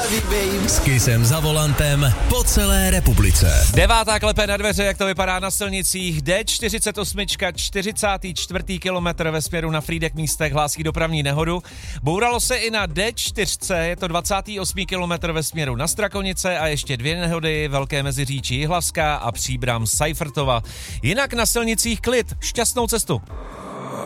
S Kissem za volantem po celé republice. 9. klepe na dveře, jak to vypadá na silnicích. D48, 44. kilometr ve směru na Frýdek Místek hlásí dopravní nehodu. Bouralo se i na D4, je to 28. kilometr ve směru na Strakonice a ještě 2 nehody, Velké Meziříčí Jihlavská a Příbram Seifertova. Jinak na silnicích klid, šťastnou cestu.